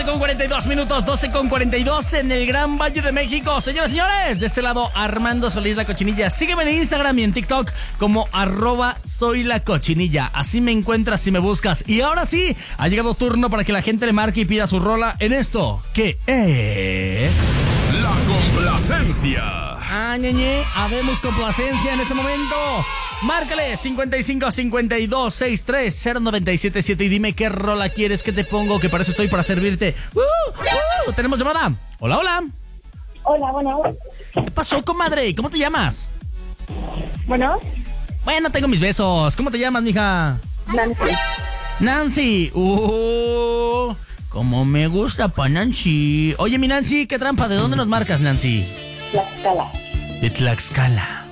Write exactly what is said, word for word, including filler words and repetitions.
tarde con cuarenta y dos minutos, doce con cuarenta y dos en el Gran Valle de México. Señoras y señores, de este lado Armando Solís La Cochinilla. Sígueme en Instagram y en TikTok como arroba soy la cochinilla. Así me encuentras si me buscas. Y ahora sí, ha llegado turno para que la gente le marque y pida su rola en esto, que es... La complacencia. Ah, ñeñe, habemos complacencia en este momento. Márcale cincuenta y cinco cincuenta y dos sesenta y tres cero nueve siete siete y dime qué rola quieres que te pongo, que para eso estoy, para servirte. Uh, uh, ¿Tenemos llamada? Hola, hola. Hola, bueno. ¿Qué pasó, comadre? ¿Cómo te llamas? Bueno. Bueno, tengo mis besos. ¿Cómo te llamas, mija? Nancy. Nancy. Uh, como me gusta pa' Nancy. Oye, mi Nancy, ¿qué trampa? ¿De dónde nos marcas, Nancy? Tlaxcala. De Tlaxcala.